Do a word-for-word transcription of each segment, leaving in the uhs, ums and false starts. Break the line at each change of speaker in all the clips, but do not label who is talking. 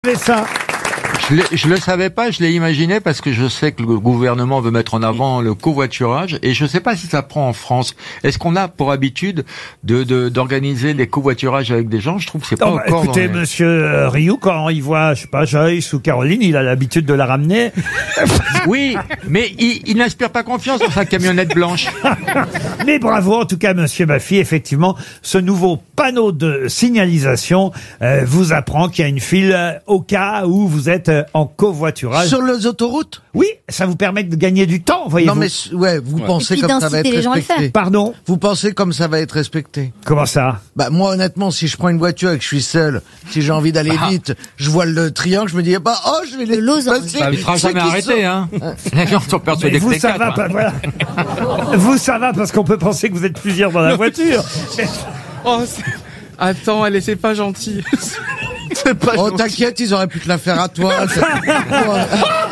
Mais ça.
Je, l'ai- je le savais pas, je l'ai imaginé parce que je sais que le gouvernement veut mettre en avant le covoiturage et je sais pas si ça prend en France. Est-ce qu'on a pour habitude de, de d'organiser des covoiturages avec des gens? Je trouve que c'est pas
Oh, bah,
encore.
écoutez,
dans les...
monsieur euh, Rioux, quand il voit, je sais pas, Joyce ou Caroline, il a l'habitude de la ramener.
Oui, mais il, il n'inspire pas confiance dans sa camionnette blanche.
Mais bravo, en tout cas, monsieur Baffy, effectivement, ce nouveau panneau de signalisation euh, vous apprend qu'il y a une file euh, au cas où vous êtes euh, en covoiturage.
Sur les autoroutes?
Oui, ça vous permet de gagner du temps, voyez-vous.
Non mais s- ouais, vous pensez
Et puis
comme ça va être
d'inciter les gens à le
respecté.
faire.
Pardon.
Vous pensez comme ça va être respecté.
Comment ça?
Bah moi honnêtement, si je prends une voiture et que je suis seul, si j'ai envie d'aller vite, je vois le triangle, je me dis bah oh je vais les
Le losange.
passer.
Ça ne sera
Ceux
jamais
qui
arrêté,
sont-
hein. Les gens sont
Mais
persuadés que
vous,
c'est
ça
quatre.
va
hein.
pas, voilà. Vous, ça va parce qu'on peut penser que vous êtes plusieurs dans la voiture.
Oh, c'est- attends, allez, c'est pas gentil. C'est pas
Oh
gentil.
t'inquiète, ils auraient pu te la faire à toi. Ouais.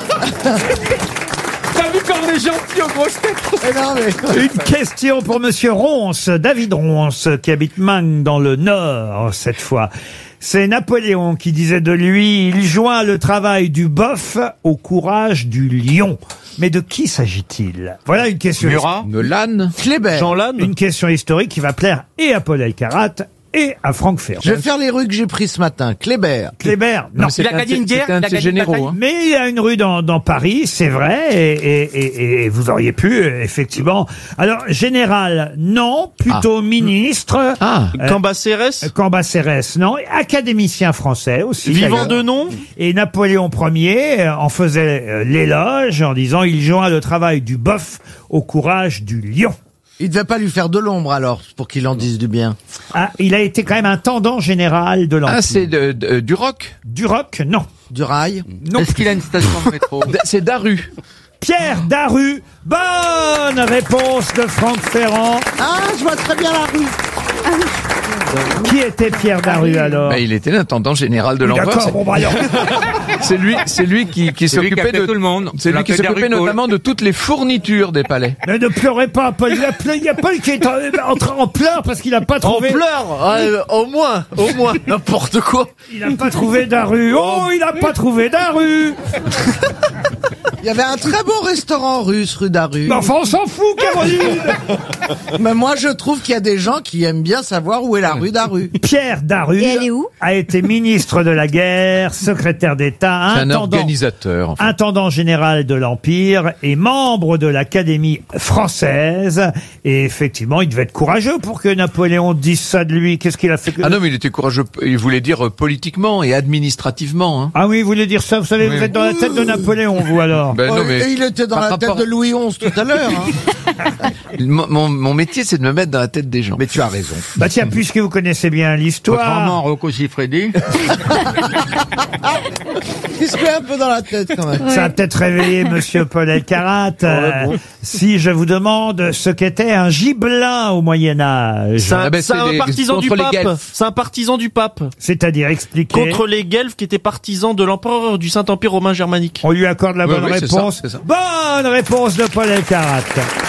T'as vu comme on est gentil aux grosses têtes?
Eh non, mais...
Une question pour monsieur Ronce, David Ronce, qui habite Meung dans le Nord, cette fois. C'est Napoléon qui disait de lui, il joint le travail du bœuf au courage du lion. Mais de qui s'agit-il? Voilà une question.
Murat.
De l'âne.
Kléber.
Jean Lannes.
Une question historique qui va plaire et à Paul Elkarat et à Franck Ferrand.
Je vais faire les rues que j'ai prises ce matin. Kléber.
Kléber, non.
Il a gagné une guerre, il a gagné une bataille.
Mais il y a une rue dans, dans Paris, c'est vrai, et, et, et, et vous auriez pu, euh, effectivement. Alors, général, non, plutôt ministre.
Ah,
Euh,
Cambacérès.
Cambacérès, non. Académicien français aussi.
Vivant
d'ailleurs.
de nom.
Et Napoléon Ier euh, en faisait euh, l'éloge en disant il joint le travail du bœuf au courage du lion.
Il devait pas lui faire de l'ombre alors, pour qu'il en dise du bien.
Ah, il a été quand même intendant général de l'Empire.
Ah, c'est de, de- du rock.
Du roc, non.
Du rail.
Non.
Est-ce qu'il a une station de métro?
D- C'est Daru.
Pierre Daru. Bonne réponse de Franck Ferrand.
Ah, je vois très bien la rue.
Qui était Pierre Daru alors?
Bah, il était l'intendant général de
Oui,
l'Empereur.
D'accord, bon bah alors.
C'est lui, c'est lui qui, qui
C'est lui qui
s'occupait
appelait
de
tout le monde.
C'est
On
lui qui
l'appelait
s'occupait
Darry Cole.
notamment de toutes les fournitures des palais.
Mais ne pleurez pas, Paul. Il y a, ple- il y a Paul qui est en, en, train- en pleurs parce qu'il n'a pas
On
trouvé.
pleure. Euh, au moins, au moins. N'importe quoi.
Il n'a pas trouvé Daru. Oh, il n'a pas trouvé Daru.
Il y avait un très beau restaurant russe rue Daru.
Mais enfin, on s'en fout, Caroline.
Mais moi je trouve qu'il y a des gens qui aiment bien savoir où est la rue Daru.
Pierre Daru
Et elle est où
a été ministre de la guerre, secrétaire d'État,
C'est un
intendant,
organisateur. Enfin.
intendant général de l'Empire et membre de l'Académie française. Et effectivement, il devait être courageux pour que Napoléon dise ça de lui. Qu'est-ce qu'il a fait que...
Ah non, mais il était courageux. Il voulait dire euh, politiquement et administrativement. Hein.
Ah oui, vous voulez dire ça? Vous savez,
Oui.
vous êtes dans la tête de Napoléon, vous alors.
Ben non,
Oh,
mais
et il était dans
par
la
rapport-
tête de Louis onze tout à l'heure. Hein.
mon, mon- mon métier, c'est de me mettre dans la tête des gens.
Mais tu as raison.
Bah tiens, puisque vous connaissez bien l'histoire.
Contrairement à Rocco Siffredi.
Il se met un peu dans la tête quand même.
Ça a peut-être réveillé Monsieur Paul Elkarat. euh, si je vous demande ce qu'était un gibelin au Moyen Âge,
C'est un,
Ah ben,
c'est
c'est
un
les-
partisan du
contre les
pape.
guelfes.
C'est un partisan du pape.
c'est-à-dire expliquer.
Contre les guelfes qui étaient partisans de l'empereur du Saint-Empire romain germanique.
On lui accorde la
Oui,
bonne
oui, c'est ça,
réponse.
c'est ça.
Bonne réponse de Paul Elkarat.